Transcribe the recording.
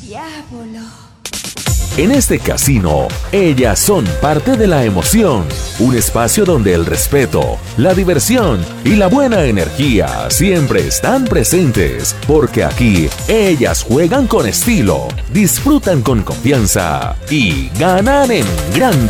Diablo. En este casino, ellas son parte de la emoción, un espacio donde el respeto, la diversión y la buena energía siempre están presentes, porque aquí ellas juegan con estilo, disfrutan con confianza y ganan en grande.